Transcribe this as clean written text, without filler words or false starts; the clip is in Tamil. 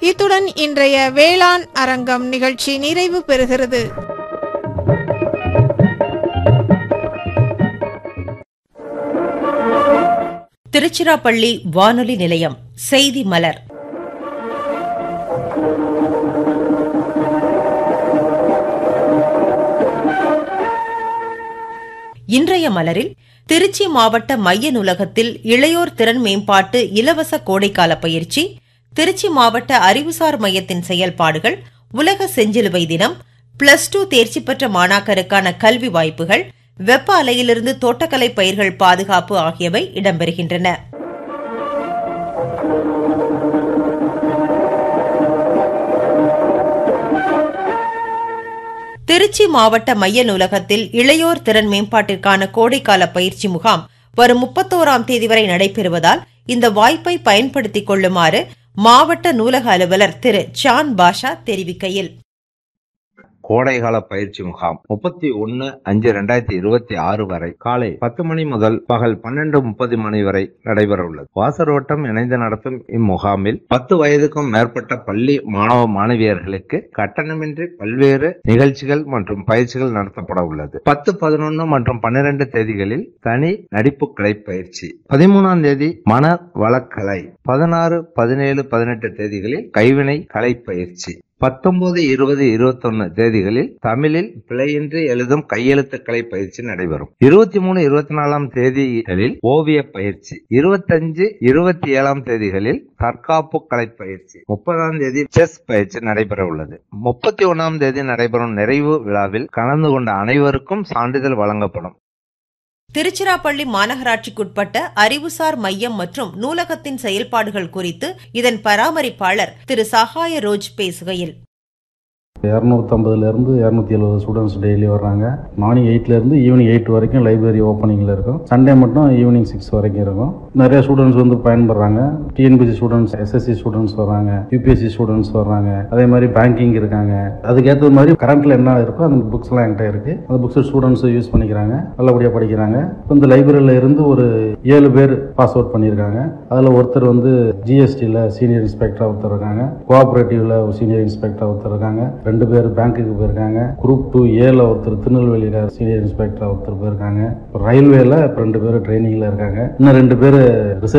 இத்துடன் இன்றைய வேளாண் அரங்கம் நிகழ்ச்சி நிறைவு பெறுகிறது. திருச்சிராப்பள்ளி வானொலி நிலையம் செய்தி மலர். இன்றைய மலரில் திருச்சி மாவட்ட மைய நூலகத்தில் இளையோர் திறன் மேம்பாட்டு இலவச கோடைக்கால பயிற்சி, திருச்சி மாவட்ட அறிவுசார் மையத்தின் செயல்பாடுகள், உலக செஞ்சிலுவை தினம், +2 தேர்ச்சி பெற்ற மாணாக்கருக்கான கல்வி வாய்ப்புகள், வெப்ப அலையிலிருந்து தோட்டக்கலை பயிர்கள் பாதுகாப்பு ஆகியவை இடம்பெறுகின்றன. திருச்சி மாவட்ட மைய நூலகத்தில் இளையோர் திறன் மேம்பாட்டிற்கான கோடைக்கால பயிற்சி முகாம் வரும் 31ஆம் தேதி வரை நடைபெறுவதால் இந்த வாய்ப்பை பயன்படுத்திக் கொள்ளுமாறு மாவட்ட நூலக அலுவலர் திரு சான் பாஷா தெரிவிக்கையில், கோடைகால பயிற்சி முகாம் 31/5/2026 வரை காலை 10 மணி முதல் பகல் 12:30 மணி வரை நடைபெற உள்ளது. வாசரோட்டம் இணைந்து நடத்தும் இம்முகாமில் 10 வயதுக்கும் மேற்பட்ட பள்ளி மாணவ மாணவியர்களுக்கு கட்டணமின்றி பல்வேறு நிகழ்ச்சிகள் மற்றும் பயிற்சிகள் நடத்தப்பட உள்ளது. 10, 11 மற்றும் 12 தேதிகளில் தனி நடிப்பு கலை பயிற்சி, 13ஆம் தேதி மன வளக்கலை, 16, 17, 18 தேதிகளில் கைவினை கலை பயிற்சி, 19, 20, 21 தேதிகளில் தமிழில் பிழையின்றி எழுதும் கையெழுத்துக்களை பயிற்சி நடைபெறும். 23, 24ஆம் தேதிகளில் ஓவிய பயிற்சி, 25, 27ஆம் தேதிகளில் தற்காப்பு கலை பயிற்சி, 30ஆம் தேதி செஸ் பயிற்சி நடைபெற உள்ளது. 31ஆம் தேதி நடைபெறும் நிறைவு விழாவில் கலந்து கொண்ட அனைவருக்கும் சான்றிதழ் வழங்கப்படும். திருச்சிராப்பள்ளி மாநகராட்சிக்குட்பட்ட அறிவுசார் மையம் மற்றும் நூலகத்தின் செயல்பாடுகள் குறித்து இதன் பராமரிப்பாளர் திரு சகாய ரோஜ் பேசுகையில், 250 270 ஸ்டூடெண்ட்ஸ் டெய்லி வர்றாங்க. மார்னிங் 8 ஈவினிங் 8 வரைக்கும் லைப்ரரி ஓப்பனிங்ல இருக்கும். சண்டே மட்டும் ஈவினிங் 6 வரைக்கும் இருக்கும். நிறைய students பயன்படுறாங்க. TNPSC students, SSC students வர்றாங்க, யூபிஎஸ்சி ஸ்டூடெண்ட்ஸ் வர்றாங்க. அதே மாதிரி பேங்கிங் இருக்காங்க. அதுக்கேற்ற மாதிரி கரண்ட்ல என்ன இருக்கோ அந்த புக்ஸ் எல்லாம் என்கிட்ட இருக்கு. அந்த புக்ஸ் ஸ்டூடெண்ட்ஸ் யூஸ் பண்ணிக்கிறாங்க, நல்லபடியா படிக்கிறாங்க. இந்த லைப்ரரியில இருந்து ஒரு 7 பேர் பாஸ் அவுட் பண்ணியிருக்காங்க. அதுல ஒருத்தர் ஜிஎஸ்டில சீனியர் இன்ஸ்பெக்டரா ஒருத்தர் இருக்காங்க, கோஆபரேட்டிவ்ல சீனியர் இன்ஸ்பெக்டரா ஒருத்தர் இருக்காங்க, 2 பேர் பேங்க்குக்கு போயிருக்காங்க. குரூப் 2A ஒருத்தர் திருநெல்வேலியில சீனியர் இன்ஸ்பெக்டரா ஒருத்தர் போயிருக்காங்க. ரயில்வேல 2 பேர் ட்ரைனிங்ல இருக்காங்க. இன்னும் 2 பேர்